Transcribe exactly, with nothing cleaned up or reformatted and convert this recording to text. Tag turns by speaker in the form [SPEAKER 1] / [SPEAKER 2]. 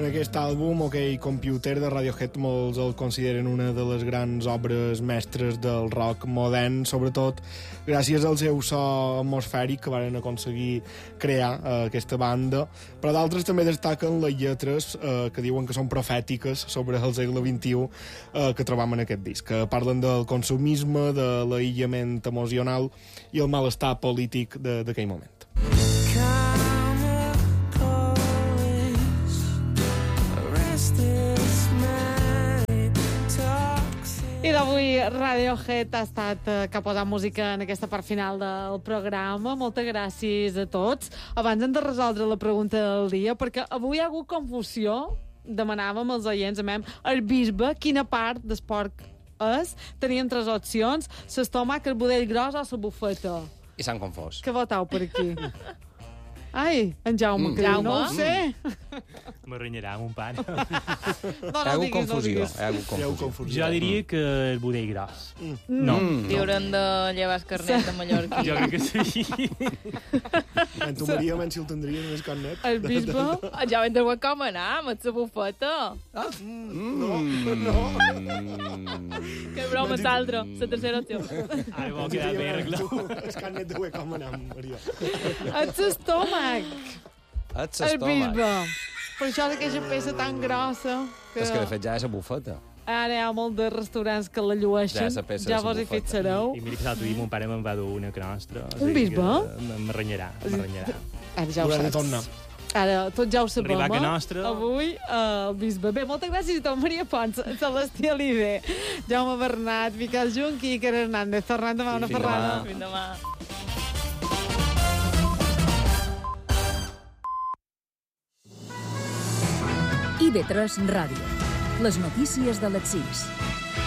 [SPEAKER 1] en aquest àlbum, OK Computer, de Radiohead. Molts el consideren una de les grans obres mestres del rock modern, sobretot gràcies al seu so atmosfèric que van aconseguir crear eh, aquesta banda, però d'altres també destaquen les lletres eh, que diuen que són profètiques sobre el segle vint-i-u eh, que trobam en aquest disc, que parlen del consumisme, de l'aïllament emocional i el malestar polític d'aquell moment.
[SPEAKER 2] I d'avui Radiohead ha estat eh, que ha posat música en aquesta part final del programa. Moltes gràcies a tots. Abans hem de resoldre la pregunta del dia, perquè avui hi ha hagut confusió. Demanàvem als oients, amem, el bisbe, quina part d'esport és? Teníem tres opcions: l'estómac, el budell gros o la bufeta.
[SPEAKER 3] I s'han confós.
[SPEAKER 2] Què votau per aquí? Ai, en Jaume,
[SPEAKER 3] Mm.
[SPEAKER 2] que diu, no ho
[SPEAKER 4] Jaume?
[SPEAKER 2] sé.
[SPEAKER 5] Me renyarà mon pare.
[SPEAKER 2] No,
[SPEAKER 3] Hi ha
[SPEAKER 2] no
[SPEAKER 3] hagut
[SPEAKER 2] diguis, no
[SPEAKER 3] confusió.
[SPEAKER 2] diguis.
[SPEAKER 3] Hi ha hagut
[SPEAKER 1] Hi ha hagut
[SPEAKER 3] confusió.
[SPEAKER 1] confusió.
[SPEAKER 5] Jo diria que el budell gros.
[SPEAKER 2] Mm.
[SPEAKER 5] No.
[SPEAKER 3] Mm.
[SPEAKER 4] Li hauran de llevar el carnet de Mallorca.
[SPEAKER 5] Jo crec que sí.
[SPEAKER 1] En tu, Maria, menys si el tindries més carnet.
[SPEAKER 2] El bisbe...
[SPEAKER 4] Ja vam de com anar, amb la bufeta.
[SPEAKER 3] Mm.
[SPEAKER 4] Que broma, l'altra, la tercera opció.
[SPEAKER 5] Ara vol quedar bé arreglat.
[SPEAKER 1] El carnet de huec, com anem, Maria.
[SPEAKER 2] Ets estómac.
[SPEAKER 3] Ets
[SPEAKER 2] El bisbe.
[SPEAKER 3] estómac.
[SPEAKER 2] Per això és aquella peça tan grossa que...
[SPEAKER 3] És que de fet ja és a bufeta.
[SPEAKER 2] Ara hi ha molts de restaurants que la llueixen.
[SPEAKER 3] Ja, esa peça
[SPEAKER 2] Ja
[SPEAKER 3] és
[SPEAKER 2] vos hi
[SPEAKER 3] bufeta.
[SPEAKER 2] fixareu.
[SPEAKER 5] I mira que l'altre dia mon pare me'n va dur una crostra. o
[SPEAKER 2] Un
[SPEAKER 5] sigui
[SPEAKER 2] bisbe?
[SPEAKER 5] que Me me renyarà, me renyarà.
[SPEAKER 2] Ara ja ho
[SPEAKER 1] Haurà de
[SPEAKER 2] saps.
[SPEAKER 1] tornar.
[SPEAKER 2] Ara tots ja ho sabem.
[SPEAKER 5] Arribar a
[SPEAKER 2] eh?
[SPEAKER 5] nostra.
[SPEAKER 2] Avui eh, el bisbe. Bé, moltes gràcies a tot, Maria Pons, Celestí Oliver, Jaume Bernat, Miquel Junc i Iker Hernández. Tornant demà una
[SPEAKER 3] Fins demà.
[SPEAKER 2] ferrada.
[SPEAKER 4] Fins demà.
[SPEAKER 6] I de tres Ràdio. Les notícies de les sis.